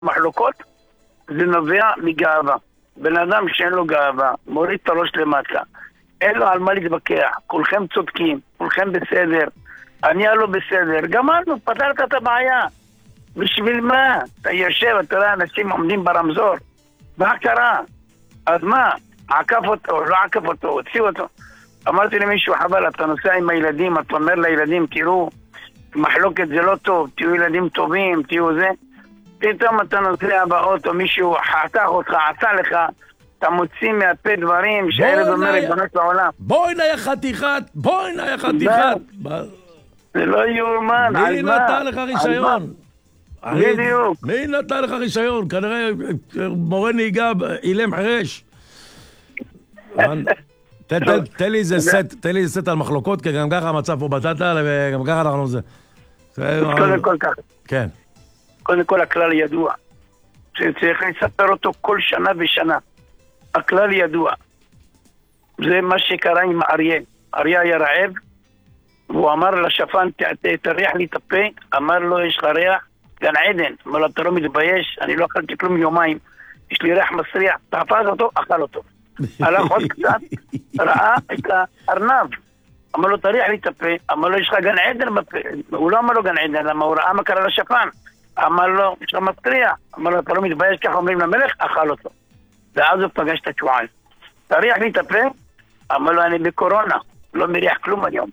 מחלוקות, זה נובע מגאווה. בן אדם שאין לו גאווה, מוריד את הראש למטה, אין לו על מה להתווכח, כולכם צודקים, כולכם בסדר, אני לא בסדר, גמרנו, פתרת את הבעיה. בשביל מה? אתה יושב, אתה רואה אנשים עומדים ברמזור, מה קרה? אז מה? עקף אותו, לא עקף אותו, הוציאו אותו. אמרתי למישהו, חבל, אתה נוסע עם הילדים, אתה אומר לילדים, תראו, מחלוקת זה לא טוב, תהיו ילדים טובים, תהיו זה. פתאום אתה נוסע באוטו, מישהו חתך אותך, עשה לך, אתה מוציא מהפה דברים שהילד אומר לבנות לעולם. בואי נהיה חתיכת, בואי נהיה חתיכת. זה לא יאומן, על מי מה? נתן לך רישיון? בדיוק. מי נתן לך רישיון? כנראה מורה נהיגה אילם חרש. תן לי איזה סט על מחלוקות, כי גם ככה המצב פה בטטה, וגם ככה אנחנו זה. קודם כל ככה. כן. קודם כל הכלל ידוע. שצריך לספר אותו כל שנה ושנה. הכלל ידוע. זה מה שקרה עם אריה. אריה היה רעב, והוא אמר לשפן, תריח לי את הפה, אמר לו, יש לך ריח, גן עדן. אמר לו, אתה לא מתבייש, אני לא אכלתי כלום יומיים, יש לי ריח מסריח, תפס אותו, אכל אותו. הלך עוד קצת, ראה את הארנב, אמר לו, תריח לי את הפה, אמר לו, יש לך גן עדן בפה, הוא לא אמר לו גן עדן, למה הוא ראה מה קרה לשפן, אמר לו, יש לך מסריח, אמר לו, אתה לא מתבייש, ככה אומרים למלך, אכל אותו. ואז הוא פגש את השועל, תריח לי את הפה, אמר לו, אני בקורונה, לא מריח כלום היום.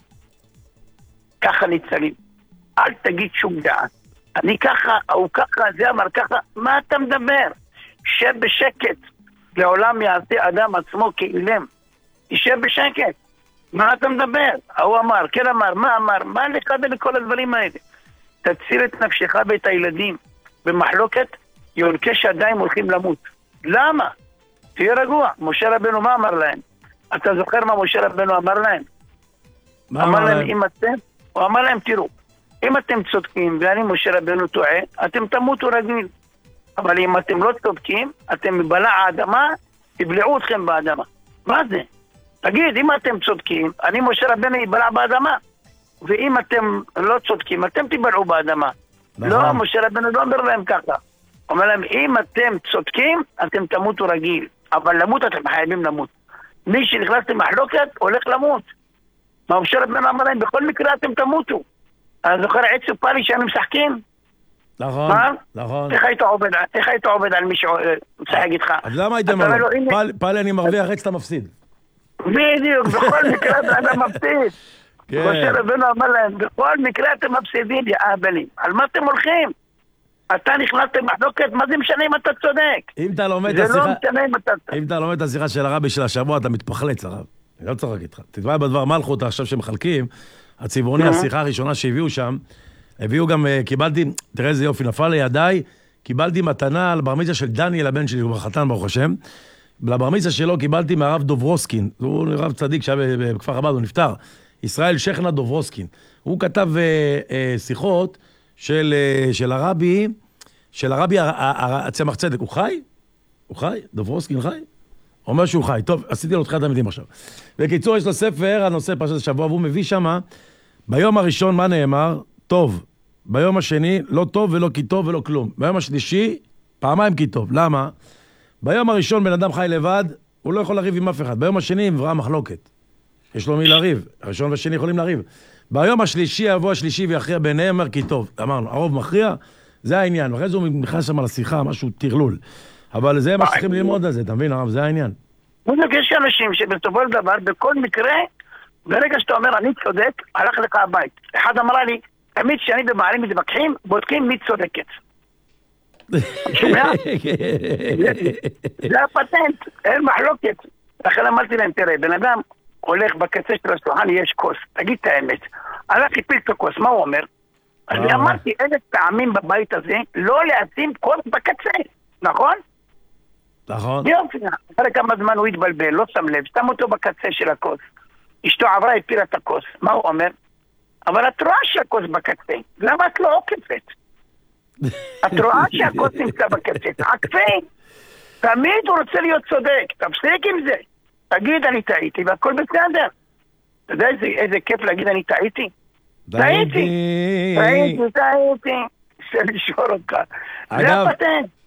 ככה ניצלים. אל תגיד שום דעת. אני ככה, הוא ככה, זה אמר ככה. מה אתה מדבר? שב בשקט. לעולם יעשה אדם עצמו כאילם. תשב בשקט. מה אתה מדבר? הוא אמר, כן אמר, מה אמר? מה לך בכל הדברים האלה? תציל את נפשך ואת הילדים. במחלוקת, יונקי שדיים הולכים למות. למה? תהיה רגוע. משה רבנו מה אמר להם? אתה זוכר מה משה רבנו אמר להם? אמר להם, אם אתם... הוא אמר להם, תראו, אם אתם צודקים ואני משה רבנו טועה, אתם תמותו רגיל. אבל אם אתם לא צודקים, אתם מבלע האדמה, תבלעו אתכם באדמה. מה זה? תגיד, אם אתם צודקים, אני משה רבנו יבלע באדמה. ואם אתם לא צודקים, אתם תבלעו באדמה. לא, משה רבנו לא אומר להם ככה. הוא אומר להם, אם אתם צודקים, אתם תמותו רגיל. אבל למות אתם חייבים למות. מי שנכנס למחלוקת הולך למות. מה משה רבנו אמר להם, בכל מקרה אתם תמותו. אני זוכר עץ ופאלי שהם משחקים? נכון, נכון. איך היית עובד על מי שמשחק איתך? אז למה הייתם פאלי אני מרוויח, עץ אתה מפסיד. בדיוק, בכל מקרה אתם מפסיד. משה רבנו אמר להם, בכל מקרה אתם מפסידים, יא אהבלים. על מה אתם הולכים? אתה נכנס למחלוקת, מה זה משנה אם אתה צודק? אם אתה לומד את השיחה של הרבי של השבוע, אתה מתפחלץ הרב. אני לא צוחק איתך. תתבע בדבר מלכות עכשיו שמחלקים, הצבעוני, השיחה הראשונה שהביאו שם, הביאו גם, קיבלתי, תראה איזה יופי, נפל לידיי, קיבלתי מתנה על בר מצווה של דניאל הבן שלי, הוא חתן ברוך השם, לבר מצווה שלו קיבלתי מהרב דוברוסקין, הוא רב צדיק שהיה בכפר חב"ד, הוא נפטר, ישראל שכנה דוברוסקין. הוא כתב שיחות של הרבי צמח צדק. הוא חי? הוא חי? דוברוסקין חי? אומר שהוא חי. טוב, עשיתי לו תחילת תלמידים עכשיו. בקיצור, יש לו ספר, הנושא פרשת השבוע, והוא מביא שמה, ביום הראשון מה נאמר? טוב. ביום השני, לא טוב ולא כי טוב ולא כלום. ביום השלישי, פעמיים כי טוב. למה? ביום הראשון בן אדם חי לבד, הוא לא יכול לריב עם אף אחד. ביום השני נבראה מחלוקת. יש לו מי לריב. הראשון והשני יכולים לריב. ביום השלישי יבוא השלישי ויכריע ביניהם, אומר כי טוב. אמרנו, הרוב מכריע, זה העניין. ואחרי זה הוא נכנס שם לשיחה, משהו תרלול. אבל זה מה שצריכים ללמוד על זה, אתה מבין הרב? זה העניין. יש אנשים שבסופו של דבר, בכל מקרה, ברגע שאתה אומר, אני צודק, הלך לך הבית. אחד אמרה לי, תמיד שאני ובעלים מתווכחים, בודקים מי צודקת. שומע? זה הפטנט, אין מחלוקת. לכן אמרתי להם, תראה, בן אדם הולך בקצה של השולחן, יש כוס, תגיד את האמת. הלך הפיל את הכוס, מה הוא אומר? אז אני אמרתי, איזה טעמים בבית הזה, לא להשים כוס בקצה, נכון? נכון. יופי, אחרי כמה זמן הוא התבלבל, לא שם לב, שם אותו בקצה של הכוס. אשתו עברה, הפילה את הכוס. מה הוא אומר? אבל את רואה שהכוס בקצה, למה את לא עוקפת? את רואה שהכוס נמצא בקצה, תעקפי. תמיד הוא רוצה להיות צודק, תפסיק עם זה. תגיד אני טעיתי והכל בסדר. אתה יודע איזה כיף להגיד אני טעיתי? טעיתי. רוצה לשאול אותך. זה הפטנט.